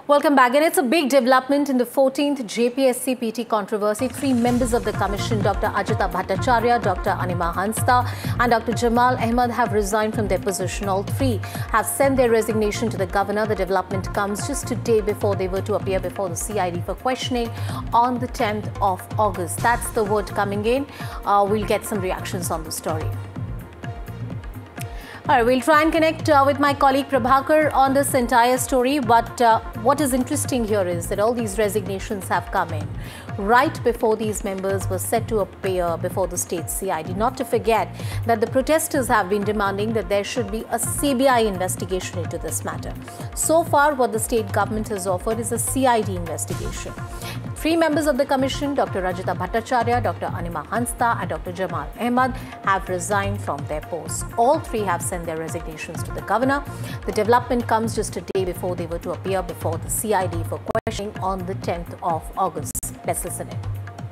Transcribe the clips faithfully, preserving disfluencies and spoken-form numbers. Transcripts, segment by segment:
Welcome back. And it's a big development in the fourteenth J P S C P T controversy. Three members of the commission, Doctor Ajita Bhattacharya, Doctor Anima Hansta and Doctor Jamal Ahmed, have resigned from their position. All three have sent their resignation to the governor. The development comes just a day before they were to appear before the C I D for questioning on the tenth of August. That's the word coming in. Uh, we'll get some reactions on the story. All right, we'll try and connect uh, with my colleague Prabhakar on this entire story. But uh, what is interesting here is that all these resignations have come in right before these members were set to appear before the state C I D. Not to forget that the protesters have been demanding that there should be a C B I investigation into this matter. So far, what the state government has offered is a C I D investigation. Three members of the commission, Doctor Ajita Bhattacharya, Doctor Anima Hansta and Doctor Jamal Ahmed, have resigned from their posts. All three have sent their resignations to the governor. The development comes just a day before they were to appear before the C I D for questioning on the tenth of August. Let's listen in.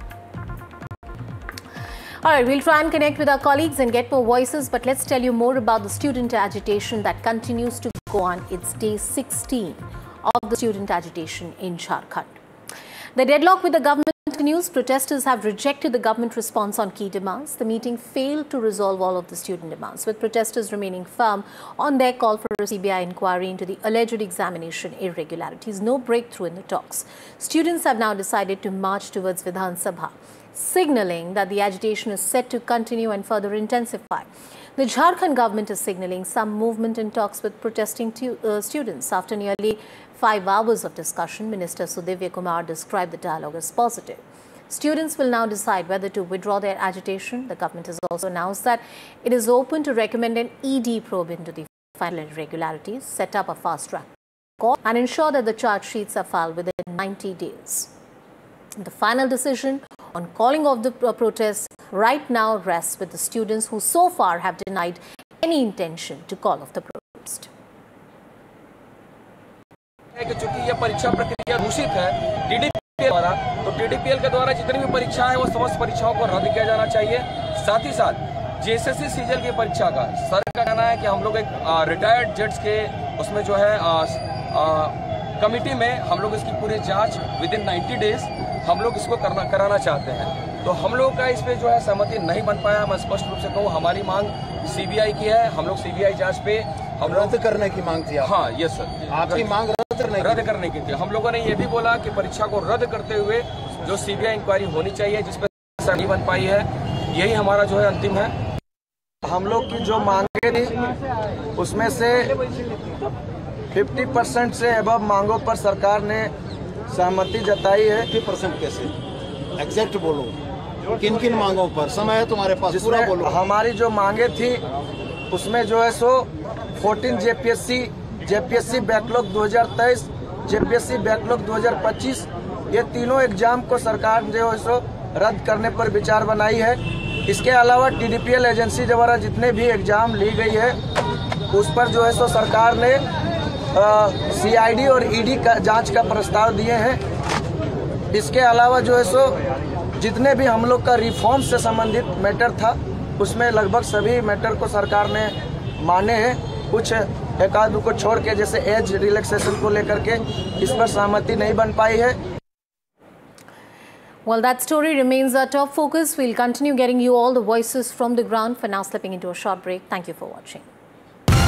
All right, we'll try and connect with our colleagues and get more voices, but let's tell you more about the student agitation that continues to go on. It's day sixteen of the student agitation in Jharkhand. The deadlock with the government continues. Protesters have rejected the government response on key demands. The meeting failed to resolve all of the student demands, with protesters remaining firm on their call for a C B I inquiry into the alleged examination irregularities. No breakthrough in the talks. Students have now decided to march towards Vidhan Sabha, signalling that the agitation is set to continue and further intensify. The Jharkhand government is signalling some movement in talks with protesting uh, students. After nearly five hours of discussion, Minister Sudivya Kumar described the dialogue as positive. Students will now decide whether to withdraw their agitation. The government has also announced that it is open to recommend an E D probe into the final irregularities, set up a fast-track court and ensure that the charge sheets are filed within ninety days. The final decision on calling off the protests right now rests with the students, who so far have denied any intention to call off the protest. चूंकि ये परीक्षा प्रक्रिया दूषित है T D P L द्वारा, तो T D P L के द्वारा जितनी भी परीक्षा है वो समस्त परीक्षाओं को रद्द किया जाना चाहिए। साथ ही साथ जे एस एस सी सीजल की परीक्षा का सर का कहना है कि हम लोग एक रिटायर्ड जज के उसमें जो है आ, आ, कमिटी में हम लोग इसकी पूरी जांच विद इन नाइन्टी डेज हम लोग इसको करना कराना चाहते हैं। तो हम लोग का इस पे जो है सहमति नहीं बन पाया। मैं स्पष्ट रूप से कहूँ, हमारी मांग सी बी आई की है। हम लोग सी बी आई जांच पे हम रद्द करने की मांग थी। हाँ, यस सर, आपकी मांग रद्द करने रद्द करने की थी। हम लोगों ने ये भी बोला कि परीक्षा को रद्द करते हुए जो सी बी आई इंक्वायरी होनी चाहिए, जिसपे नहीं बन पाई है, यही हमारा जो है अंतिम है। हम लोग की जो मांगे थी उसमें से पचास परसेंट से अबव मांगों पर सरकार ने सहमति जताई है। पचास परसेंट कैसे, एग्जैक्ट बोलो, किन किन मांगों पर? समय है तुम्हारे पास, पूरा बोलो। हमारी जो मांगे थी उसमें जो है सो चौदह J P S C J P S C backlog दो हज़ार तेईस, J P S C backlog दो हज़ार पच्चीस, ये तीनों एग्जाम को सरकार जो है सो रद्द करने पर विचार बनाई है। इसके अलावा T D P L agency द्वारा जितने भी एग्जाम ली गई है उस पर जो है सो सरकार ने सी आई डी और ई डी का जांच का प्रस्ताव दिए हैं। इसके अलावा जो है सो जितने भी हम लोग का रिफॉर्म से संबंधित मैटर था उसमें लगभग सभी मैटर को सरकार ने माने हैं। कुछ एक आध को छोड़ के, जैसे एज रिलैक्सेशन को लेकर के, इस पर सहमति नहीं बन पाई है। Well, that story remains our top focus. We'll continue getting you all the voices from the ground. For now, slipping into a short break. Thank you for watching.